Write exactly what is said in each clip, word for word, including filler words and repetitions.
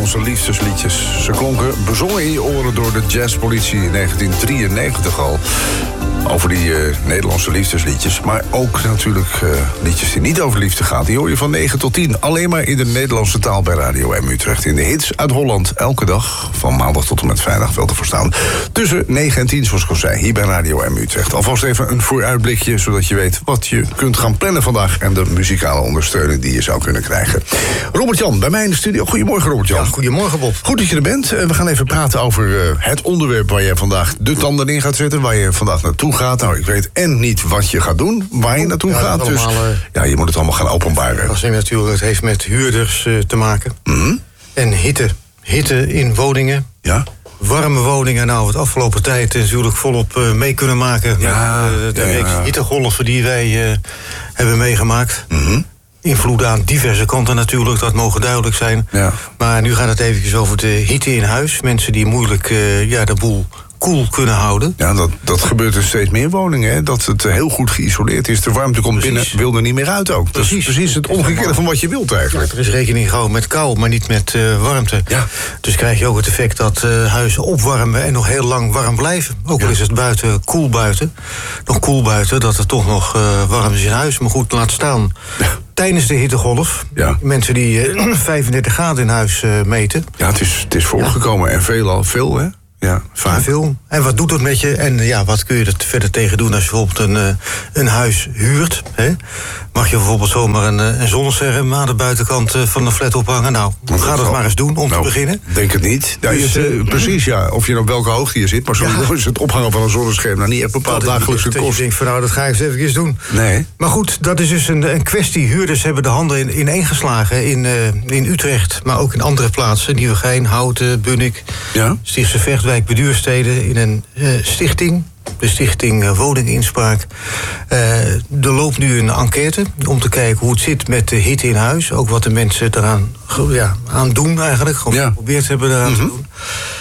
Nederlandse liefdesliedjes. Ze klonken bezongen in je oren door de jazzpolitie in negentien drieënnegentig al. Over die uh, Nederlandse liefdesliedjes. Maar ook natuurlijk uh, liedjes die niet over liefde gaan. Die hoor je van negen tot tien. Alleen maar in de Nederlandse taal bij Radio M Utrecht. In de hits uit Holland. Elke dag van maandag tot en met vrijdag wel te verstaan. Tussen negen en tien, zoals ik al zei. Hier bij Radio M Utrecht. Alvast even een vooruitblikje. Zodat je weet wat je kunt gaan plannen vandaag. En de muzikale ondersteuning die je zou kunnen krijgen. Robert-Jan, bij mij in de studio. Goedemorgen, Robert-Jan. Ja, goedemorgen, Bob. Goed dat je er bent. We gaan even praten over uh, het onderwerp waar je vandaag de tanden in gaat zetten. Waar je vandaag naartoe gaat. Nou, ik weet en niet wat je gaat doen, waar je naartoe ja, gaat. Dus allemaal, uh, ja, je moet het allemaal gaan openbaren. Als je natuurlijk, het heeft met huurders uh, te maken. Mm-hmm. En hitte. Hitte in woningen. Ja. Warme woningen. Nou, wat afgelopen tijd natuurlijk volop uh, mee kunnen maken. Ja, met uh, de ja, reeks ja. hittegolven die wij uh, hebben meegemaakt. Mm-hmm. Invloed aan diverse kanten natuurlijk, dat mogen duidelijk zijn. Ja. Maar nu gaat het eventjes over de hitte in huis. Mensen die moeilijk uh, ja, de boel koel kunnen houden. Ja, dat, dat gebeurt in steeds meer woningen. Hè? Dat het heel goed geïsoleerd is. De warmte komt Precies. binnen, wil er niet meer uit ook. Precies. Dat is precies het omgekeerde van wat je wilt eigenlijk. Ja, er is rekening gehouden met kou, maar niet met uh, warmte. Ja. Dus krijg je ook het effect dat uh, huizen opwarmen en nog heel lang warm blijven. Ook al Ja. is het buiten koel buiten. Nog koel buiten, dat het toch nog uh, warm is in huis. Maar goed, laat staan. Ja. Tijdens de hittegolf. Ja. Mensen die uh, vijfendertig graden in huis uh, meten. Ja, het is, het is voorgekomen. En veel al, veel hè? Ja, vaak. Veel. En wat doet dat met je? En ja, wat kun je er verder tegen doen als je bijvoorbeeld een, uh, een huis huurt? Hè? Mag je bijvoorbeeld zomaar een, uh, een zonnescherm aan de buitenkant uh, van de flat ophangen? Nou, Want ga dat dat zal- maar eens doen om Nou, te beginnen. Denk het niet. Ja, Dus, je- uh, precies, ja. Of je op welke hoogte je zit. Maar sowieso is het ophangen van een zonnescherm nou niet echt bepaald Dat is dagelijkse niet dat je kost. denkt van nou, dat ga ik eens even doen. Nee. Maar goed, dat is dus een, een kwestie. Huurders hebben de handen in, ineengeslagen in, uh, in Utrecht, maar ook in andere plaatsen. Nieuwegein, Houten, Bunnik, Ja? Stichtse Vechtwijk, Beduurstede, in een uh, stichting. De stichting uh, Woninginspraak. Uh, er loopt nu een enquête om te kijken hoe het zit met de hitte in huis. Ook wat de mensen eraan ge- ja, aan doen eigenlijk. Gewoon Ja. geprobeerd hebben eraan Mhm. te doen.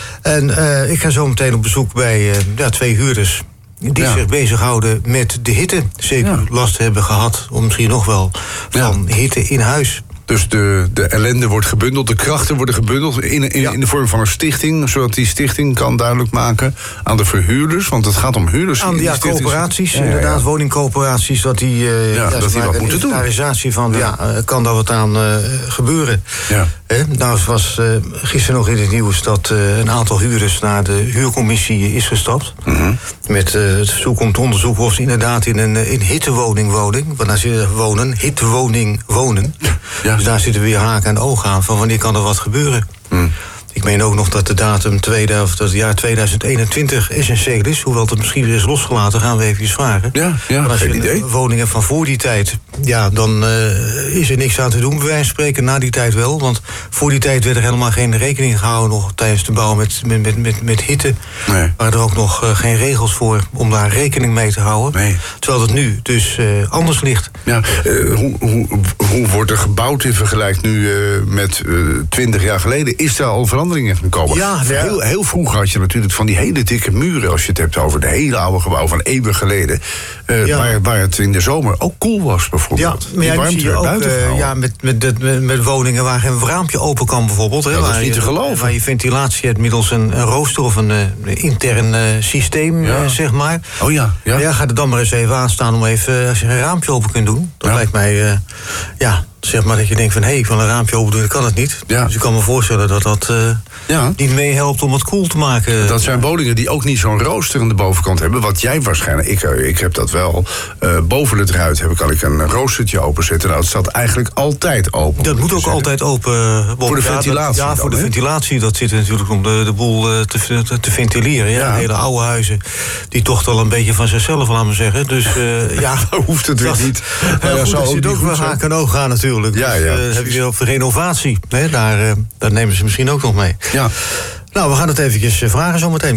En uh, ik ga zo meteen op bezoek bij uh, ja, twee huurders die Ja. zich bezighouden met de hitte. Zeker Ja. last hebben gehad, of misschien nog wel, van hitte in huis. Dus de, de ellende wordt gebundeld, de krachten worden gebundeld in, in, Ja. in de vorm van een stichting, zodat die stichting kan duidelijk maken aan de verhuurders, want het gaat om huurders. Aan in die ja, stichtings- coöperaties, Ja, ja, ja. inderdaad, woningcoöperaties, dat die, uh, Ja, dat die zeg maar, wat een moeten doen. inventarisatie van, ja, uh, kan daar wat aan uh, gebeuren. Ja. Hè? Nou, het was uh, gisteren nog in het nieuws dat uh, een aantal huurders naar de huurcommissie is gestapt. Mhm. Met uh, het verzoek om te onderzoeken of ze inderdaad in een uh, in hittewoning wonen. Want daar ze wonen, hittewoning wonen. Ja. Dus daar zitten weer haken en ogen aan van wanneer kan er wat gebeuren. Mhm. Ik meen ook nog dat de datum tweeduizend, of dat het jaar tweeduizend eenentwintig essentieel is. Hoewel het misschien weer is losgelaten, gaan we even vragen. Ja, ja, Want als geen je idee. woningen van voor die tijd, ja, dan uh, is er niks aan te doen, bij wijze van spreken. Na die tijd wel, want voor die tijd werd er helemaal geen rekening gehouden nog tijdens de bouw met, met, met, met, met hitte. Nee. Waren er ook nog uh, geen regels voor om daar rekening mee te houden. Nee. Terwijl het nu dus uh, anders ligt. Ja, uh, hoe, hoe, hoe wordt er gebouwd in vergelijking nu uh, met twintig jaar geleden? Is daar al veranderingen gekomen? Ja, ja. Heel, heel vroeger had je natuurlijk van die hele dikke muren, als je het hebt over de hele oude gebouwen van eeuwen geleden. Uh, Ja. waar, waar het in de zomer ook koel was, Ja, bijvoorbeeld. maar ja, Die nu zie je werd ook buiten uh, gehouden. ja, met, met, met, met, met woningen waar geen raampje open kan bijvoorbeeld. Hè, Ja, dat is waar niet je- te geloven. Waar je ventilatie hebt middels een, een rooster of een, uh, een intern uh, systeem, Ja. uh, zeg maar. Oh ja, ja. Ja. ga er dan maar eens even aan staan om even, uh, als je een raampje open kunt doen. Dat Ja. lijkt mij, uh, ja, zeg maar dat je denkt van, hé, hey, ik wil een raampje open doen, dat kan het niet. Ja. Dus ik kan me voorstellen dat dat uh, Ja. niet meehelpt om het koel te maken. Dat zijn woningen die ook niet zo'n rooster aan de bovenkant hebben. Wat jij waarschijnlijk, ik, ik heb dat wel. Uh, boven het ruit heb ik, kan ik een roostertje openzetten. Nou, het staat eigenlijk altijd open. Dat moet ook zeggen. altijd open. Bob. Voor de Ja, dat- ventilatie Ja, dan, voor de hè? ventilatie. Dat zit er natuurlijk om de, de boel uh, te, te, te ventileren. Ja. Ja. Hele oude huizen. Die toch wel een beetje van zichzelf, laten we zeggen. Dus uh, ja. Dan hoeft het weer dat- niet. Ja, Nou ja, goed, zou er ook zit niet ook goed wel zijn. haken en ogen aan natuurlijk. Ja, dus, ja, uh, precies. heb je weer op renovatie. Hè? Daar, uh, daar nemen ze misschien ook nog mee. Ja. Nou, we gaan het eventjes uh, vragen zometeen.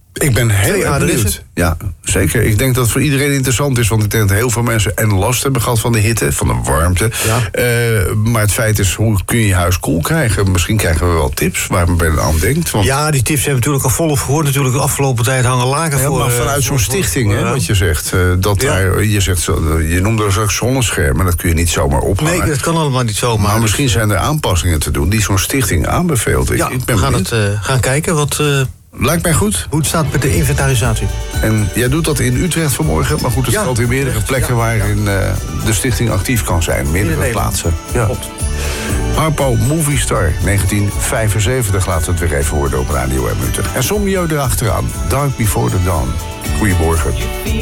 Ik ben heel Twee erg benieuwd. adressen. Ja, zeker. Ik denk dat het voor iedereen interessant is. Want ik denk dat heel veel mensen en last hebben gehad van de hitte, van de warmte. Ja. Uh, maar het feit is, hoe kun je je huis koel krijgen? Misschien krijgen we wel tips waar men aan denkt. Want... Ja, die tips hebben we natuurlijk al volop gehoord. Natuurlijk de afgelopen tijd hangen laken ja, voor... maar vanuit zo'n stichting, hè, ja. wat je zegt. Uh, dat Ja. daar, je, zegt je noemde er straks zonneschermen. Dat kun je niet zomaar ophangen. Nee, dat kan allemaal niet zomaar. Maar misschien zijn er aanpassingen te doen die zo'n stichting aanbeveelt. Ik, Ja, ik ben we gaan, benieuwd. het, uh, gaan kijken wat, uh, Lijkt mij goed. hoe het staat met de inventarisatie. En jij doet dat in Utrecht vanmorgen. Maar goed, het Ja, geldt in meerdere Utrecht, plekken ja, waarin uh, de stichting actief kan zijn. Meerdere plaatsen. Ja. Klopt. Harpo Movie Star, negentien vijfenzeventig. Laten we het weer even horen op Radio M Utrecht. En Somio erachteraan. Dark Before the Dawn. Goedemorgen.